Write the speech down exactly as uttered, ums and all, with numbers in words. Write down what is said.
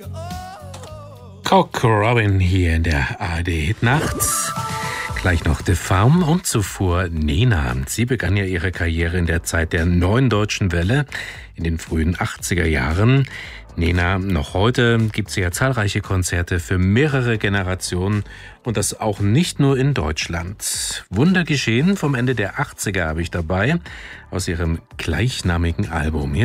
Cock Robin hier in der A R D-Hitnacht. Gleich noch The Farm und zuvor Nena. Sie begann ja ihre Karriere in der Zeit der Neuen Deutschen Welle in den frühen achtziger Jahren. Nena, noch heute gibt sie ja zahlreiche Konzerte für mehrere Generationen und das auch nicht nur in Deutschland. Wunder geschehen vom Ende der achtziger habe ich dabei aus ihrem gleichnamigen Album.